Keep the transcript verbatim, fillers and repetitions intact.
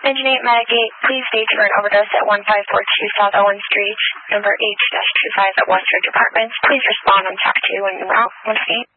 Engine eight Metagate, please stage for an overdose at one five four two South Owen Street, number H two five at Western Departments. Please respond on T A C two when en route. Once again.